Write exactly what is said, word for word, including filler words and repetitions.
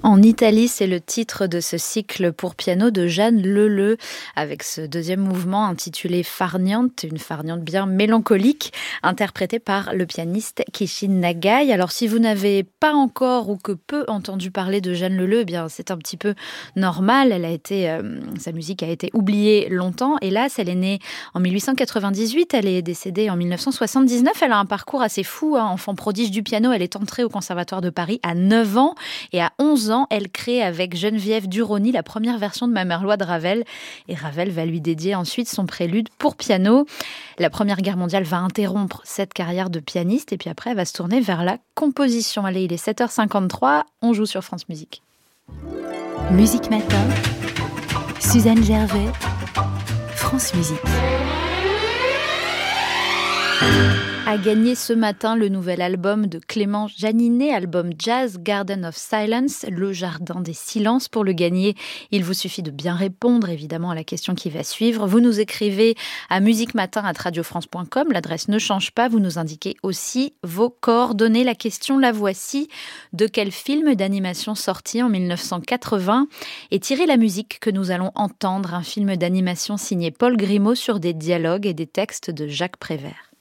En Italie, c'est le titre de ce cycle pour piano de Jeanne Leleu, avec ce deuxième mouvement intitulé Farniente, une farniente bien mélancolique, interprétée par le pianiste Kishin Nagai. Alors si vous n'avez pas encore ou que peu entendu parler de Jeanne Leleu, eh bien c'est un petit peu normal. Elle a été, euh, sa musique a été oubliée longtemps. Hélas, elle est née en mille huit cent quatre-vingt-dix-huit, elle est décédée en mille neuf cent soixante-dix-neuf. Elle a un parcours assez fou, hein. Enfant prodige du piano, elle est entrée au Conservatoire de Paris à neuf ans et à onze ans, elle crée avec Geneviève Duroni la première version de Mamerlois de Ravel. Et Ravel va lui dédier ensuite son prélude pour piano. La Première Guerre mondiale va interrompre cette carrière de pianiste et puis après, elle va se tourner vers la composition. Allez, il est sept heures cinquante-trois, on joue sur France Musique. Musique Matin, Suzanne Gervais, France Musique. A gagné ce matin le nouvel album de Clément Janinet, album Jazz Garden of Silence, le jardin des silences. Pour le gagner, il vous suffit de bien répondre évidemment à la question qui va suivre. Vous nous écrivez à musiquematin arobase radio france point com, l'adresse ne change pas. Vous nous indiquez aussi vos coordonnées. La question, la voici. De quel film d'animation sorti en mille neuf cent quatre-vingts est tirée la musique que nous allons entendre? Un film d'animation signé Paul Grimaud sur des dialogues et des textes de Jacques Prévert.